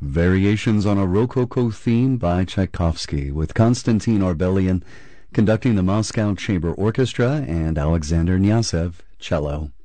Variations on a Rococo Theme by Tchaikovsky, with Konstantin Orbelian conducting the Moscow Chamber Orchestra and Alexander Knyazov, cello.